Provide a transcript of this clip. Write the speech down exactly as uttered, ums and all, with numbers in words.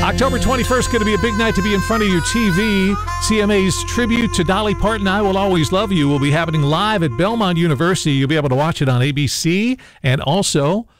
October twenty-first, going to be a big night to be in front of your T V. C M A's tribute to Dolly Parton, I Will Always Love You, will be happening live at Belmont University. You'll be able to watch it on A B C and also